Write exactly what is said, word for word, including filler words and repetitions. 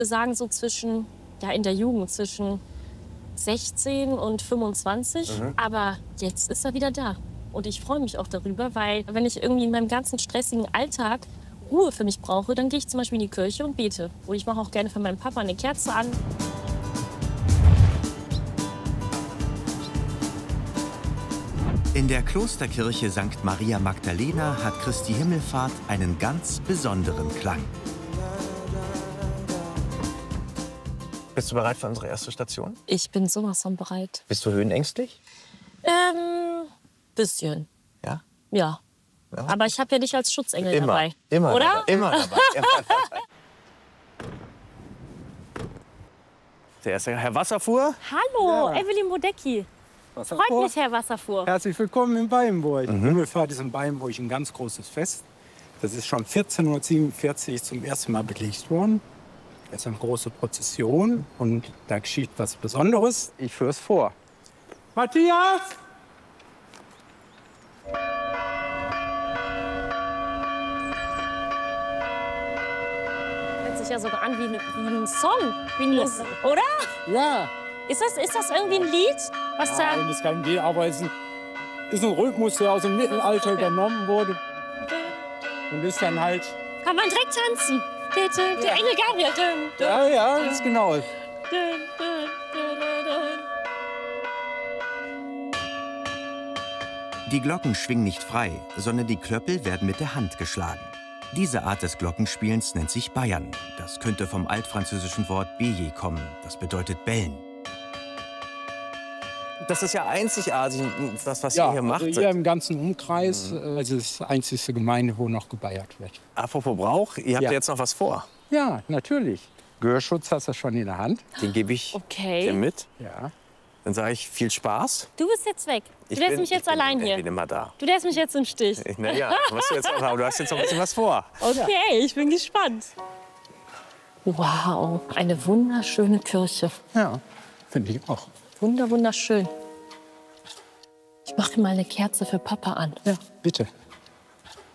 Wir sagen so zwischen, ja, in der Jugend zwischen sechzehn und fünfundzwanzig. Mhm. Aber jetzt ist er wieder da. Und ich freue mich auch darüber, weil wenn ich irgendwie in meinem ganzen stressigen Alltag Ruhe für mich brauche, dann gehe ich zum Beispiel in die Kirche und bete. Und ich mache auch gerne für meinen Papa eine Kerze an. In der Klosterkirche Sankt Maria Magdalena hat Christi Himmelfahrt einen ganz besonderen Klang. Bist du bereit für unsere erste Station? Ich bin sowas von bereit. Bist du höhenängstlich? Ähm, bisschen. Ja? Ja. Ja. Aber ich habe ja dich als Schutzengel Immer, dabei. immer, oder? Dabei, immer dabei. Immer dabei. Der erste Herr Wasserfuhr. Hallo, Ja. Evelyn Bodecki. Wasserfuhr. Freut mich, Herr Wasserfuhr. Herzlich willkommen in Beyenburg. Mhm. Himmelfahrt ist in Beyenburg ein ganz großes Fest. Das ist schon vierzehnhundertsiebenundvierzig zum ersten Mal belegt worden. Das ist eine große Prozession und da geschieht was Besonderes. Ich führe es vor. Matthias! Hört sich ja sogar an wie, eine, wie ein Song, wie ein, oder? Ja, Ist das, ist das irgendwie ein Lied? Was da? nein, das kann gehen, aber es ist ein, ist ein Rhythmus, der aus dem Mittelalter übernommen wurde. Und ist dann halt... Kann man direkt tanzen? Der, der, der Engel Gabriel. Dün, dün, Ja, ja, das ist genau. dün, dün, dün, dün. Die Glocken schwingen nicht frei, sondern die Klöppel werden mit der Hand geschlagen. Diese Art des Glockenspielens nennt sich Bayern. Das könnte vom altfranzösischen Wort béjer kommen. Das bedeutet bellen. Das ist ja einzigartig, das, was Ja, ihr hier macht. also hier im ganzen Umkreis. Mhm. Also es ist die einzige Gemeinde, wo noch gebeiert wird. Apropos Brauch, ihr habt Ja. ja jetzt noch was vor. Ja, natürlich. Gehörschutz hast du schon in der Hand. Den gebe ich Okay. dir mit. Ja. Dann sage ich viel Spaß. Du bist jetzt weg. Du Ich lässt bin- mich jetzt ich bin, allein Ich hier. bin immer da. Du lässt mich jetzt im Stich. Ich- Na ja, was du jetzt auch haben. Du hast jetzt noch ein bisschen was vor. Okay, ich bin gespannt. Wow, eine wunderschöne Kirche. Ja, finde ich auch. Wunder, wunderschön. Ich mache mal eine Kerze für Papa an. Ja, bitte.